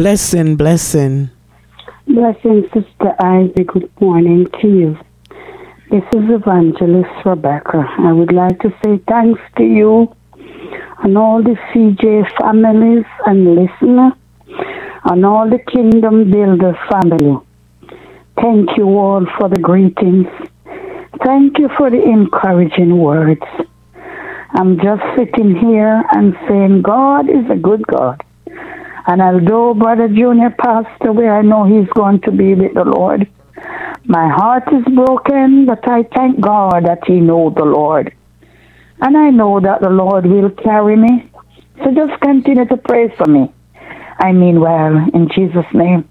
Blessing, blessing. Blessing, Sister Ivy. Good morning to you. This is Evangelist Rebecca. I would like to say thanks to you and all the CJ families and listeners and all the Kingdom Builder family. Thank you all for the greetings. Thank you for the encouraging words. I'm just sitting here and saying God is a good God. And although Brother Junior passed away, I know he's going to be with the Lord. My heart is broken, but I thank God that he knows the Lord. And I know that the Lord will carry me. So just continue to pray for me. I mean well, in Jesus' name.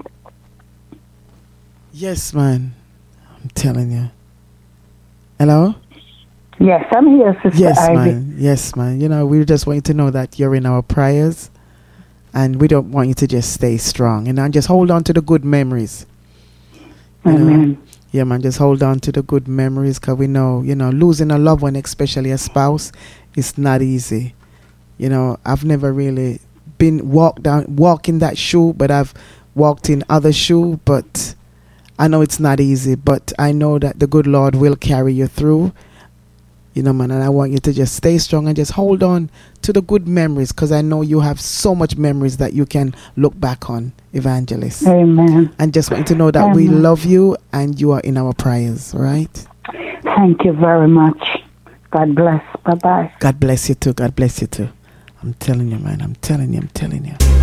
Yes, man. I'm telling you. Hello? Yes, I'm here, Sister Yes, Ivy. man. Yes, man. You know, we just want you to know that you're in our prayers. And we don't want you to just stay strong. And just hold on to the good memories. Amen. Yeah, man, just hold on to the good memories, because we know, losing a loved one, especially a spouse, is not easy. I've never really been walking that shoe, but I've walked in other shoe, but I know it's not easy, but I know that the good Lord will carry you through. Man, and I want you to just stay strong and just hold on to the good memories, because I know you have so much memories that you can look back on, Evangelist. Amen. And just want you to know that we love you and you are in our prayers, right? Thank you very much. God bless. Bye-bye. God bless you too. God bless you too. I'm telling you, man. I'm telling you.